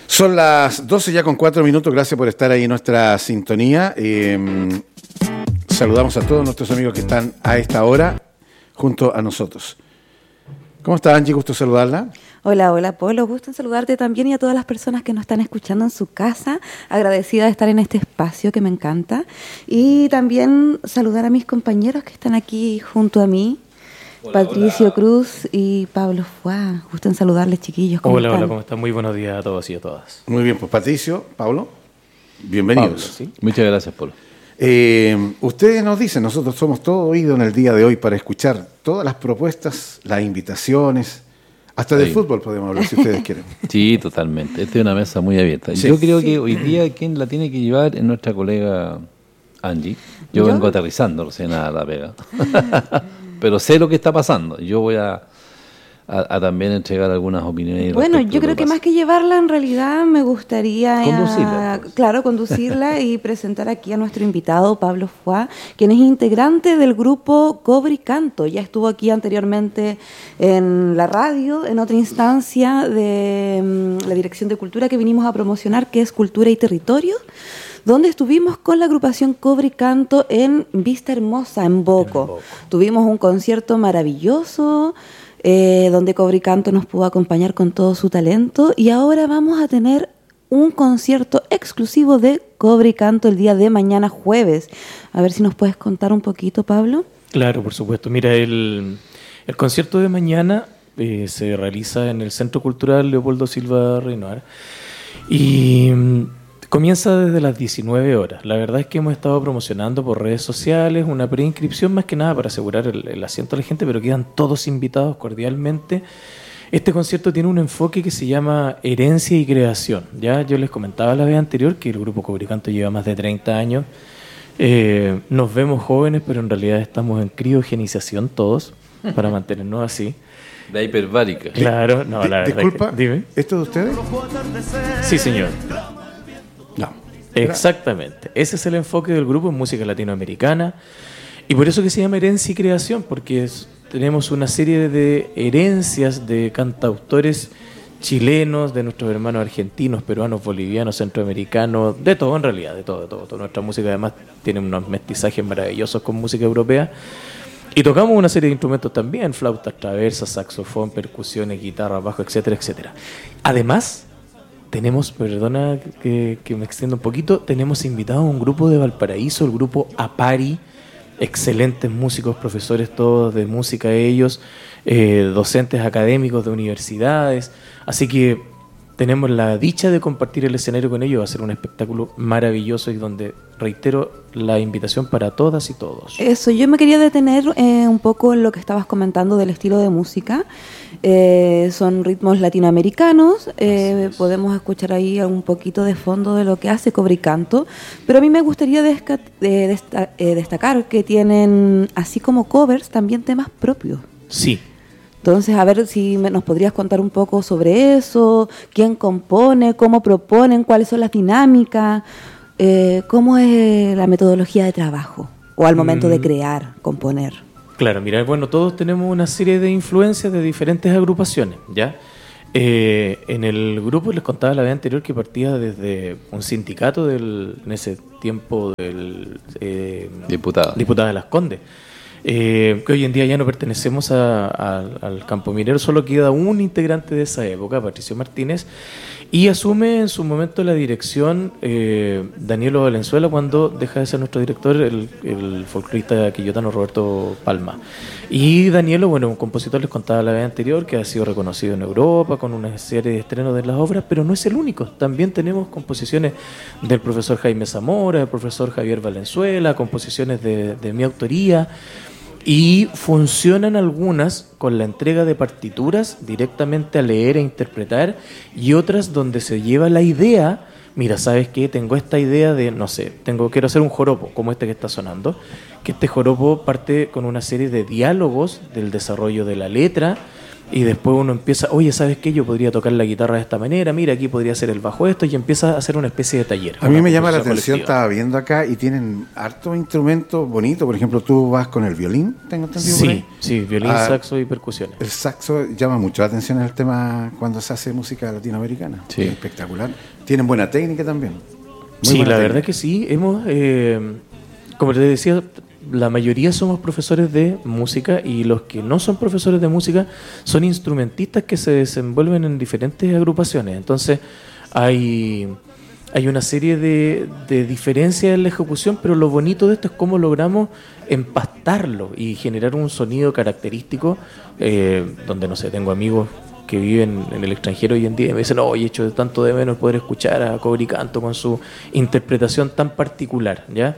Son las 12 ya con 4 minutos. Gracias por estar ahí en nuestra sintonía. Saludamos a todos nuestros amigos que están a esta hora junto a nosotros. ¿Cómo está, Angie? Gusto saludarla. Hola, hola, Polo. Gusto en saludarte también y a todas las personas que nos están escuchando en su casa. Agradecida de estar en este espacio que me encanta. Y también saludar a mis compañeros que están aquí junto a mí. Hola, Patricio hola. Cruz y Pablo Fuá. Gusto en saludarles, chiquillos. ¿Cómo están? Hola, ¿cómo están? Muy buenos días a todos y a todas. Muy bien, pues Patricio, Pablo, bienvenidos. Pablo, ¿sí? Muchas gracias, Pablo. Ustedes nos dicen, nosotros somos todo oído en el día de hoy para escuchar todas las propuestas, las invitaciones, hasta del fútbol podemos hablar si ustedes quieren. Sí, totalmente. Esta es una mesa muy abierta. Sí. Yo creo que hoy día quien la tiene que llevar es nuestra colega Angie. Yo vengo aterrizando recién a La Vega. Pero sé lo que está pasando. Yo voy a también entregar algunas opiniones. Bueno, yo creo que más que llevarla, en realidad me gustaría conducirla y presentar aquí a nuestro invitado, Pablo Fuá, quien es integrante del grupo Cobre y Canto. Ya estuvo aquí anteriormente en la radio, en otra instancia de la Dirección de Cultura que vinimos a promocionar, que es Cultura y Territorio, donde estuvimos con la agrupación Cobre y Canto en Vista Hermosa, en Boco. Tuvimos un concierto maravilloso, donde Cobre y Canto nos pudo acompañar con todo su talento, y ahora vamos a tener un concierto exclusivo de Cobre y Canto el día de mañana jueves. A ver si nos puedes contar un poquito, Pablo. Claro, por supuesto. Mira, el concierto de mañana se realiza en el Centro Cultural Leopoldo Silva Renoir y comienza desde las 19 horas. La verdad es que hemos estado promocionando por redes sociales una preinscripción más que nada para asegurar el asiento a la gente, pero quedan todos invitados cordialmente. Este concierto tiene un enfoque que se llama Herencia y Creación. Ya yo les comentaba la vez anterior que el grupo Cobre y Canto lleva más de 30 años. Nos vemos jóvenes, pero en realidad estamos en criogenización todos para mantenernos así. La hiperbárica. Claro, no, la verdad. Disculpa, dime. ¿Esto de ustedes? Sí, señor. No. Exactamente. Ese es el enfoque del grupo en música latinoamericana. Y por eso que se llama Herencia y Creación, porque tenemos una serie de herencias de cantautores chilenos, de nuestros hermanos argentinos, peruanos, bolivianos, centroamericanos, de todo en realidad, de todo. Nuestra música además tiene unos mestizajes maravillosos con música europea. Y tocamos una serie de instrumentos también, flautas traversas, saxofón, percusiones, guitarra, bajo, etcétera, etcétera. Además, tenemos, perdona que me extienda un poquito, tenemos invitado a un grupo de Valparaíso, el grupo Apari, excelentes músicos, profesores todos de música ellos, docentes académicos de universidades, así que tenemos la dicha de compartir el escenario con ellos. Va a ser un espectáculo maravilloso y donde reitero la invitación para todas y todos. Eso, yo me quería detener un poco en lo que estabas comentando del estilo de música. Son ritmos latinoamericanos, podemos escuchar ahí un poquito de fondo de lo que hace Cobre y Canto, pero a mí me gustaría destacar que tienen, así como covers, también temas propios. Sí. Entonces, a ver si nos podrías contar un poco sobre eso, quién compone, cómo proponen, cuáles son las dinámicas, cómo es la metodología de trabajo, o al momento de crear, componer. Claro, mira, bueno, todos tenemos una serie de influencias de diferentes agrupaciones, ¿ya? En el grupo les contaba la vez anterior que partía desde un sindicato en ese tiempo del Diputada de Las Condes. Que hoy en día ya no pertenecemos al campo minero, solo queda un integrante de esa época, Patricio Martínez, y asume en su momento la dirección Danielo Valenzuela cuando deja de ser nuestro director el folclorista quillotano Roberto Palma. Y Danielo, bueno, un compositor, les contaba la vez anterior, que ha sido reconocido en Europa con una serie de estrenos de las obras, pero no es el único. También tenemos composiciones del profesor Jaime Zamora, del profesor Javier Valenzuela, composiciones de mi autoría. Y funcionan algunas con la entrega de partituras directamente a leer e interpretar, y otras donde se lleva la idea, mira, ¿sabes qué? Tengo esta idea de, no sé, quiero hacer un joropo como este que está sonando, que este joropo parte con una serie de diálogos del desarrollo de la letra, y después uno empieza, oye, ¿sabes qué? Yo podría tocar la guitarra de esta manera, mira, aquí podría ser el bajo esto, y empieza a hacer una especie de taller. A mí me llama la atención, estaba viendo acá, y tienen hartos instrumentos bonitos. Por ejemplo, tú vas con el violín, tengo entendido. Sí, violín, saxo y percusiones. El saxo llama mucho la atención en el tema cuando se hace música latinoamericana. Sí. Es espectacular. Tienen buena técnica también. Sí, la verdad que sí. Hemos, como te decía, la mayoría somos profesores de música, y los que no son profesores de música son instrumentistas que se desenvuelven en diferentes agrupaciones. Entonces hay una serie de diferencias en la ejecución, pero lo bonito de esto es cómo logramos empastarlo y generar un sonido característico, donde, no sé, tengo amigos que viven en el extranjero hoy en día y me dicen, oye, echo de tanto de menos poder escuchar a Cobricanto con su interpretación tan particular, ¿ya?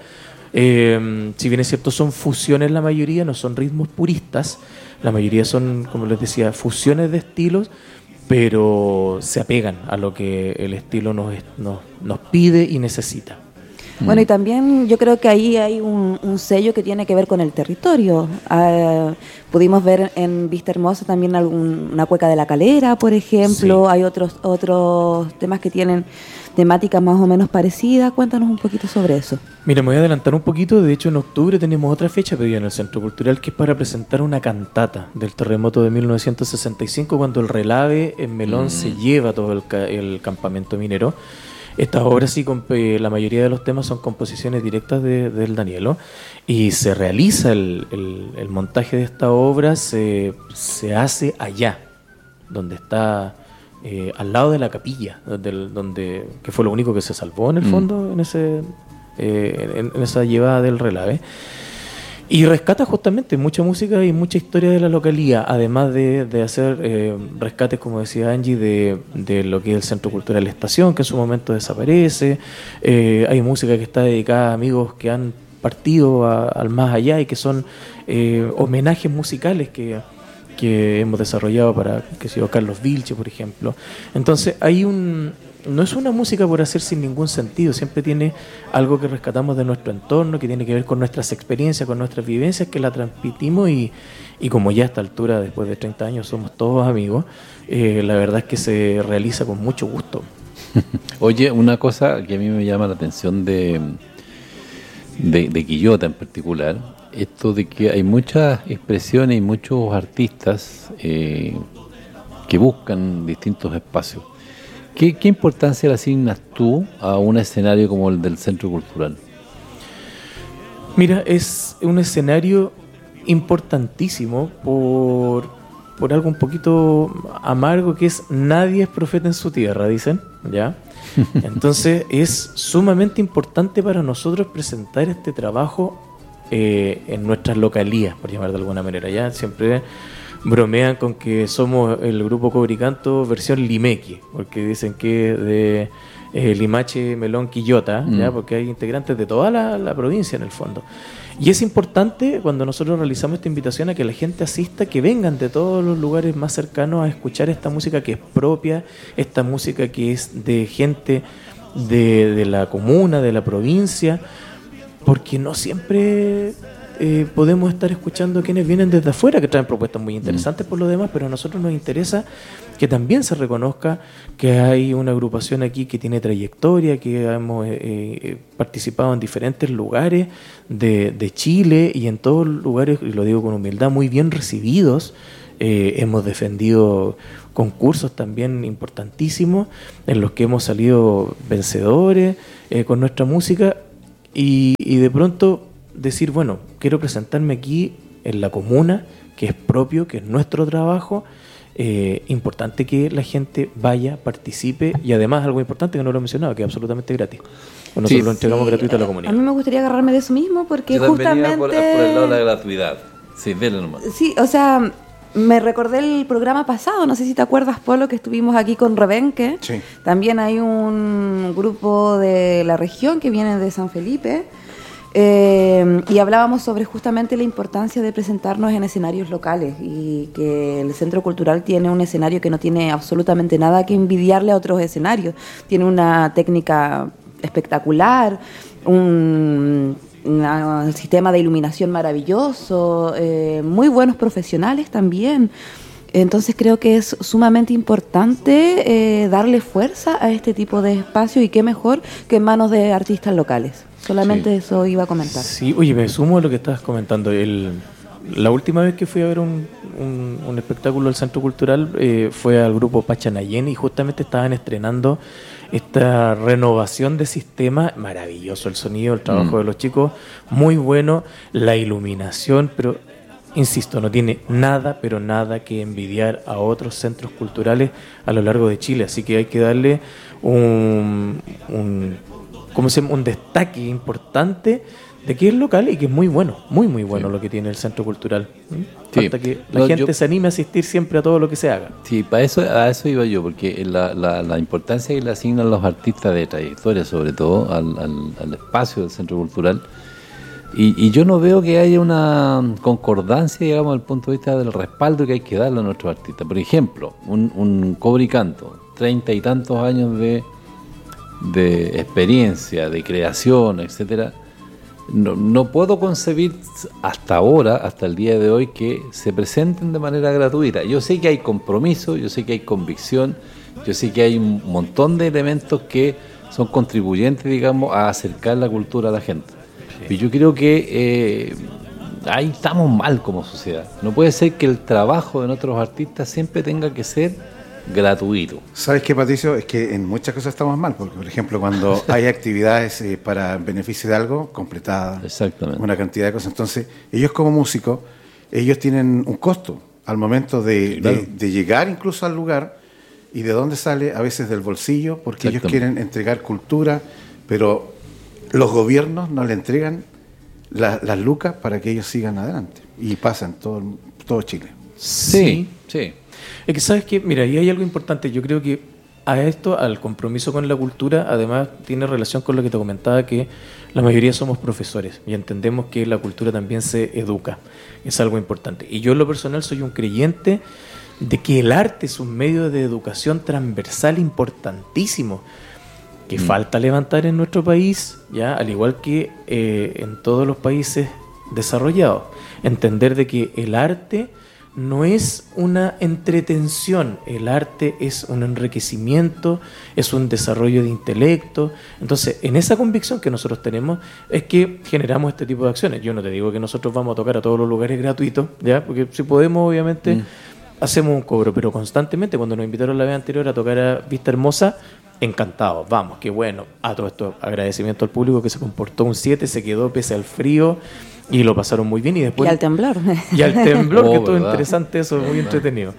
Si bien es cierto, son fusiones la mayoría, no son ritmos puristas, la mayoría son, como les decía, fusiones de estilos, pero se apegan a lo que el estilo nos pide y necesita. Bueno, y también yo creo que ahí hay un sello que tiene que ver con el territorio. Pudimos ver en Vista Hermosa también una cueca de la Calera, por ejemplo. Sí. Hay otros temas que tienen temáticas más o menos parecidas. Cuéntanos un poquito sobre eso. Mira, me voy a adelantar un poquito. De hecho, en octubre tenemos otra fecha pedida en el Centro Cultural, que es para presentar una cantata del terremoto de 1965, cuando el relave en Melón se lleva todo el campamento minero. Estas obras, sí, la mayoría de los temas son composiciones directas del Danielo, y se realiza el montaje de esta obra, se hace allá, donde está al lado de la capilla, donde que fue lo único que se salvó en el fondo en esa llevada del relave. Y rescata justamente mucha música y mucha historia de la localidad, además de hacer rescates, como decía Angie, de lo que es el Centro Cultural Estación, que en su momento desaparece. Hay música que está dedicada a amigos que han partido al más allá, y que son homenajes musicales que hemos desarrollado para, qué sé yo, Carlos Vilche, por ejemplo. Entonces no es una música por hacer sin ningún sentido, siempre tiene algo que rescatamos de nuestro entorno, que tiene que ver con nuestras experiencias, con nuestras vivencias, que la transmitimos, y como ya a esta altura, después de 30 años, somos todos amigos, la verdad es que se realiza con mucho gusto. Oye, una cosa que a mí me llama la atención de Quillota en particular, esto de que hay muchas expresiones y muchos artistas que buscan distintos espacios. ¿Qué importancia le asignas tú a un escenario como el del Centro Cultural? Mira, es un escenario importantísimo por algo un poquito amargo, que es nadie es profeta en su tierra, dicen, ¿ya? Entonces es sumamente importante para nosotros presentar este trabajo en nuestras localías, por llamar de alguna manera, ¿ya? Siempre bromean con que somos el grupo Cobricanto versión Limeque, porque dicen que de Limache, Melón, Quillota, ¿ya? Porque hay integrantes de toda la provincia en el fondo. Y es importante, cuando nosotros realizamos esta invitación, a que la gente asista, que vengan de todos los lugares más cercanos a escuchar esta música que es propia, esta música que es de gente de la comuna, de la provincia, porque no siempre podemos estar escuchando quienes vienen desde afuera, que traen propuestas muy interesantes por lo demás, pero a nosotros nos interesa que también se reconozca que hay una agrupación aquí que tiene trayectoria, que hemos participado en diferentes lugares de Chile, y en todos lugares, y lo digo con humildad, muy bien recibidos. Hemos defendido concursos también importantísimos en los que hemos salido vencedores con nuestra música, y de pronto decir, bueno, quiero presentarme aquí en la comuna, que es propio, que es nuestro trabajo. Importante que la gente vaya, participe, y además algo importante que no lo he mencionado, que es absolutamente gratis. Nosotros lo entregamos gratuito a la comunidad. A mí me gustaría agarrarme de eso mismo, porque yo justamente por el lado de la gratuidad. Sí, dele nomás. Sí, o sea, me recordé el programa pasado, no sé si te acuerdas, Polo, que estuvimos aquí con Rebenque. Sí. También hay un grupo de la región que viene de San Felipe. Y hablábamos sobre justamente la importancia de presentarnos en escenarios locales, y que el Centro Cultural tiene un escenario que no tiene absolutamente nada que envidiarle a otros escenarios. Tiene una técnica espectacular, un sistema de iluminación maravilloso, muy buenos profesionales también. Entonces creo que es sumamente importante darle fuerza a este tipo de espacios y qué mejor que en manos de artistas locales. Solamente eso iba a comentar. Sí, oye, me sumo a lo que estabas comentando. La última vez que fui a ver un espectáculo al Centro Cultural fue al grupo Pachanayén y justamente estaban estrenando esta renovación de sistema. Maravilloso el sonido, el trabajo de los chicos, muy bueno, la iluminación, pero insisto, no tiene nada, pero nada que envidiar a otros centros culturales a lo largo de Chile, así que hay que darle un destaque importante de que es local y que es muy bueno, muy bueno lo que tiene el centro cultural. Falta que la gente se anime a asistir siempre a todo lo que se haga. Sí, a eso iba yo, porque la importancia que le asignan los artistas de trayectoria, sobre todo al espacio del centro cultural, y yo no veo que haya una concordancia, digamos, desde el punto de vista del respaldo que hay que darle a nuestros artistas. Por ejemplo, un Cobre y Canto, 30 y tantos años de experiencia, de creación, etcétera. No puedo concebir hasta ahora, hasta el día de hoy, que se presenten de manera gratuita. Yo sé que hay compromiso, yo sé que hay convicción, yo sé que hay un montón de elementos que son contribuyentes, digamos, a acercar la cultura a la gente. Sí. Y yo creo que ahí estamos mal como sociedad. No puede ser que el trabajo de nuestros artistas siempre tenga que ser gratuito. ¿Sabes qué, Patricio? Es que en muchas cosas estamos mal, porque por ejemplo cuando hay actividades para beneficio de algo, completadas, una cantidad de cosas, entonces ellos como músicos, ellos tienen un costo al momento de llegar incluso al lugar, y de dónde sale, a veces del bolsillo, porque ellos quieren entregar cultura, pero los gobiernos no le entregan las lucas para que ellos sigan adelante, y pasan todo Chile. Sí. Es que sabes que, mira, y hay algo importante, yo creo que a esto, al compromiso con la cultura, además tiene relación con lo que te comentaba, que la mayoría somos profesores y entendemos que la cultura también se educa, es algo importante. Y yo en lo personal soy un creyente de que el arte es un medio de educación transversal importantísimo, que falta levantar en nuestro país, ya al igual que en todos los países desarrollados. Entender de que el arte no es una entretención, el arte es un enriquecimiento, es un desarrollo de intelecto. Entonces, en esa convicción que nosotros tenemos es que generamos este tipo de acciones. Yo no te digo que nosotros vamos a tocar a todos los lugares gratuitos, ¿ya? Porque si podemos, obviamente, hacemos un cobro, pero constantemente, cuando nos invitaron la vez anterior a tocar a Vista Hermosa, encantados, vamos, qué bueno. A todo esto, agradecimiento al público que se comportó un 7, se quedó pese al frío, y lo pasaron muy bien. Y después, al temblor. Y al temblor, que estuvo interesante eso, muy entretenido.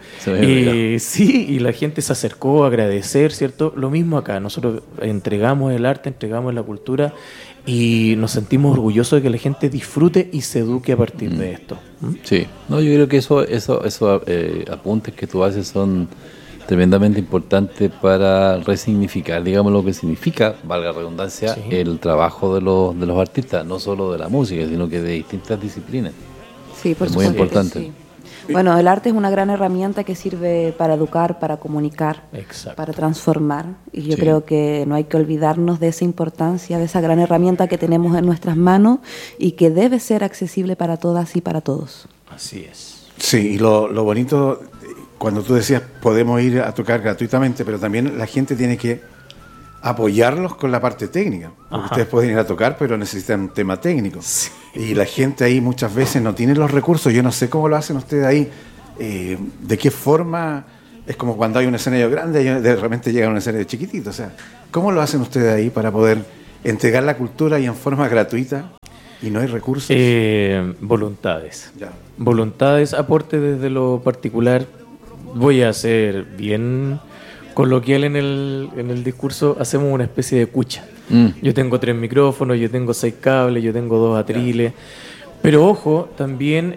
Y la gente se acercó a agradecer, ¿cierto? Lo mismo acá, nosotros entregamos el arte, entregamos la cultura y nos sentimos orgullosos de que la gente disfrute y se eduque a partir de esto. Sí, no, yo creo que esos apuntes que tú haces son tremendamente importante para resignificar, digamos, lo que significa, valga la redundancia, el trabajo de los artistas, no solo de la música, sino que de distintas disciplinas. Sí, por supuesto. Muy importante. Sí. Bueno, el arte es una gran herramienta que sirve para educar, para comunicar, para transformar, y yo creo que no hay que olvidarnos de esa importancia, de esa gran herramienta que tenemos en nuestras manos y que debe ser accesible para todas y para todos. Así es. Sí, y lo bonito, cuando tú decías podemos ir a tocar gratuitamente, pero también la gente tiene que apoyarlos con la parte técnica. Ustedes pueden ir a tocar, pero necesitan un tema técnico. Sí. Y la gente ahí muchas veces no tiene los recursos. Yo no sé cómo lo hacen ustedes ahí. ¿De qué forma? Es como cuando hay un escenario grande y de repente llega un escenario chiquitito. O sea, ¿cómo lo hacen ustedes ahí para poder entregar la cultura y en forma gratuita? ¿Y no hay recursos? Voluntades. Voluntades, aporte desde lo particular. Voy a ser bien coloquial en el discurso, hacemos una especie de cucha. Yo tengo 3 micrófonos, yo tengo 6 cables, yo tengo 2 atriles, pero ojo, también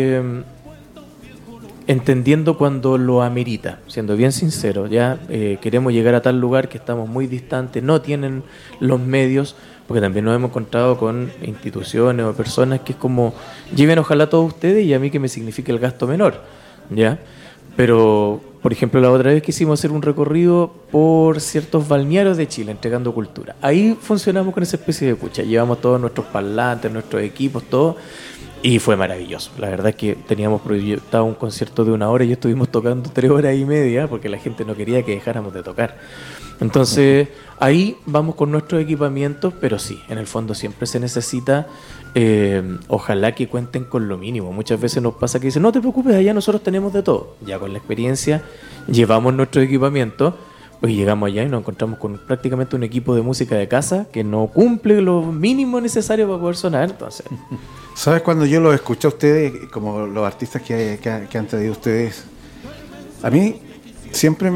entendiendo cuando lo amerita, siendo bien sincero, ya queremos llegar a tal lugar que estamos muy distantes, no tienen los medios, porque también nos hemos encontrado con instituciones o personas que es como, lleven ojalá todos ustedes y a mí que me signifique el gasto menor, ¿ya? Pero, por ejemplo, la otra vez quisimos hacer un recorrido por ciertos balnearios de Chile entregando cultura. Ahí funcionamos con esa especie de pucha. Llevamos todos nuestros parlantes, nuestros equipos, todo. Y fue maravilloso. La verdad es que teníamos proyectado un concierto de 1 hora y estuvimos tocando 3 horas y media porque la gente no quería que dejáramos de tocar. Entonces, ahí vamos con nuestros equipamientos, pero sí, en el fondo siempre se necesita, ojalá que cuenten con lo mínimo. Muchas veces nos pasa que dicen, no te preocupes, allá nosotros tenemos de todo. Ya con la experiencia llevamos nuestro equipamiento, pues llegamos allá y nos encontramos con prácticamente un equipo de música de casa que no cumple lo mínimo necesario para poder sonar. Entonces, ¿sabes? Cuando yo los escuché a ustedes, como los artistas que han traído ustedes, a mí siempre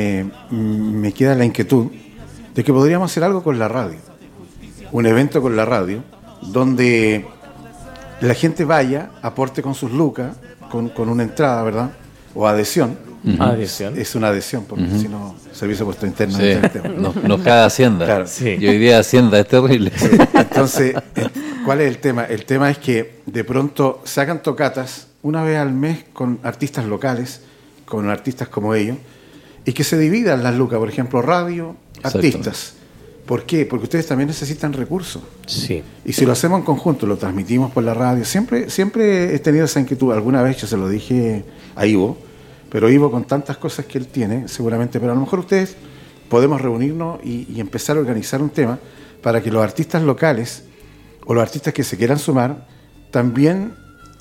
me queda la inquietud de que podríamos hacer algo con la radio, un evento con la radio, donde la gente vaya, aporte con sus lucas, con una entrada, ¿verdad? O adhesión. Adhesión. Es una adhesión, porque si no, servicio puesto interno. Sí. Nos cae Hacienda. Claro. Sí. Y hoy día Hacienda es terrible. Sí. Entonces, ¿cuál es el tema? El tema es que de pronto sacan tocatas una vez al mes con artistas locales, con artistas como ellos, y que se dividan las lucas, por ejemplo, radio, artistas. ¿Por qué? Porque ustedes también necesitan recursos. sí. Y si lo hacemos en conjunto, lo transmitimos por la radio, siempre he tenido esa inquietud. Alguna vez yo se lo dije a Ivo, pero Ivo con tantas cosas que él tiene, seguramente, pero a lo mejor ustedes podemos reunirnos y empezar a organizar un tema para que los artistas locales o los artistas que se quieran sumar también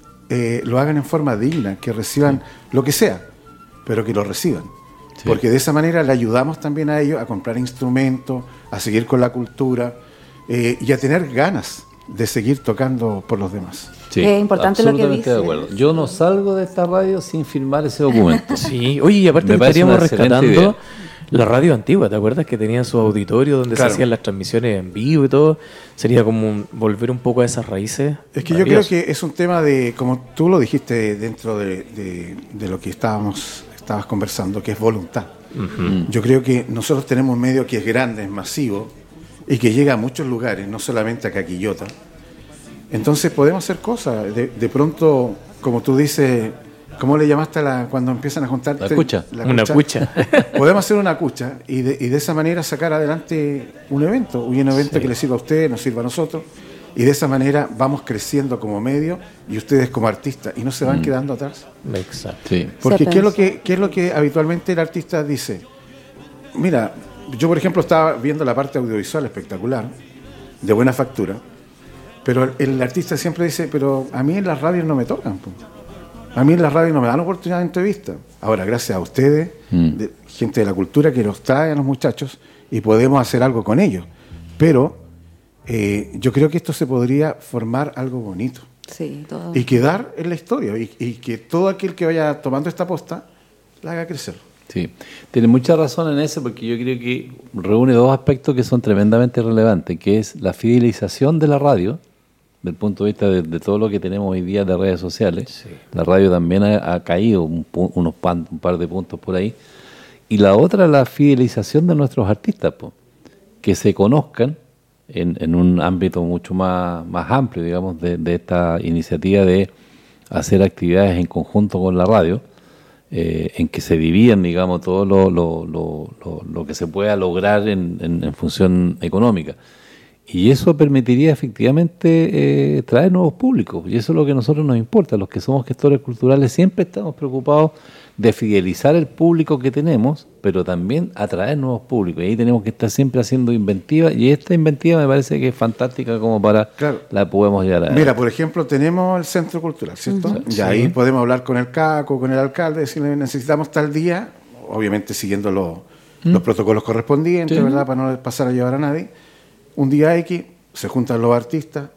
lo hagan en forma digna, que reciban lo que sea, pero que lo reciban. Sí. Porque de esa manera le ayudamos también a ellos a comprar instrumentos, a seguir con la cultura y a tener ganas de seguir tocando por los demás. Sí, es importante lo que dice. De acuerdo. Yo no salgo de esta radio sin firmar ese documento. Sí, oye, y aparte estaríamos rescatando la radio antigua, ¿te acuerdas que tenían su auditorio donde se hacían las transmisiones en vivo y todo? Sería como volver un poco a esas raíces. Es que yo creo que es un tema de, como tú lo dijiste dentro de lo que estabas conversando, que es voluntad. Yo creo que nosotros tenemos un medio que es grande, es masivo y que llega a muchos lugares, no solamente a Caquillota. Entonces podemos hacer cosas. De pronto, como tú dices, ¿cómo le llamaste cuando empiezan a juntar? La cucha. Una cucha. Podemos hacer una cucha y de esa manera sacar adelante un evento que le sirva a ustedes, nos sirva a nosotros. Y de esa manera vamos creciendo como medio y ustedes como artistas y no se van quedando atrás. Exacto. Sí. Porque ¿qué es lo que habitualmente el artista dice? Mira, yo por ejemplo estaba viendo la parte audiovisual espectacular, de buena factura, pero el artista siempre dice, pero a mí en las radios no me tocan, pues. A mí en las radios no me dan oportunidad de entrevista. Ahora, gracias a ustedes, gente de la cultura que los trae a los muchachos y podemos hacer algo con ellos. Pero yo creo que esto se podría formar algo bonito. Sí, todo. Y quedar en la historia y que todo aquel que vaya tomando esta posta la haga crecer. Sí, tiene mucha razón en eso, porque yo creo que reúne dos aspectos que son tremendamente relevantes, que es la fidelización de la radio, del punto de vista de todo lo que tenemos hoy día de redes sociales. Sí. La radio también ha caído un par de puntos por ahí. Y la otra, la fidelización de nuestros artistas, que se conozcan en un ámbito mucho más amplio, digamos, de esta iniciativa de hacer actividades en conjunto con la radio, en que se dividan, digamos, todo lo que se pueda lograr en función económica. Y eso permitiría efectivamente traer nuevos públicos, y eso es lo que a nosotros nos importa. Los que somos gestores culturales siempre estamos preocupados de fidelizar el público que tenemos, pero también atraer nuevos públicos, y ahí tenemos que estar siempre haciendo inventiva, y esta inventiva me parece que es fantástica como para la podemos llegar a... Mira, por ejemplo, tenemos el Centro Cultural, ¿cierto? Y ahí podemos hablar con el CACO, con el alcalde, decirle necesitamos tal día, obviamente siguiendo los protocolos correspondientes, ¿verdad? Para no pasar a llevar a nadie. Un día X, se juntan los artistas,